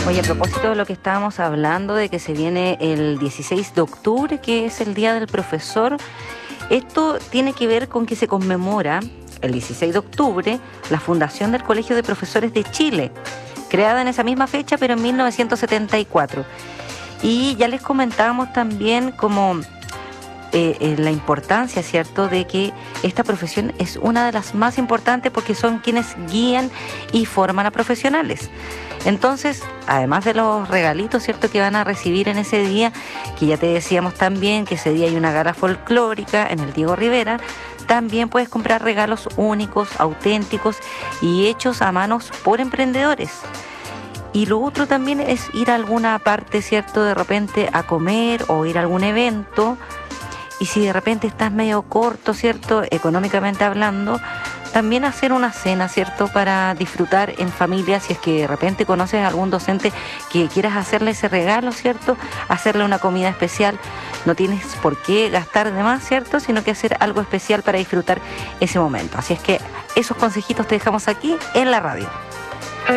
Oye, a propósito de lo que estábamos hablando, de que se viene el 16 de octubre, que es el Día del Profesor, esto tiene que ver con que se conmemora el 16 de octubre la fundación del Colegio de Profesores de Chile, creada en esa misma fecha, pero en 1974. Y ya les comentábamos también como la importancia, ¿cierto?, de que esta profesión es una de las más importantes porque son quienes guían y forman a profesionales. Entonces, además de los regalitos, ¿cierto?, que van a recibir en ese día, que ya te decíamos también que ese día hay una gala folclórica en el Diego Rivera, también puedes comprar regalos únicos, auténticos y hechos a manos por emprendedores. Y lo otro también es ir a alguna parte, ¿cierto?, de repente a comer o ir a algún evento. Y si de repente estás medio corto, ¿cierto?, económicamente hablando, también hacer una cena, ¿cierto?, para disfrutar en familia. Si es que de repente conoces a algún docente que quieras hacerle ese regalo, ¿cierto?, hacerle una comida especial. No tienes por qué gastar de más, ¿cierto?, sino que hacer algo especial para disfrutar ese momento. Así es que esos consejitos te dejamos aquí en la radio.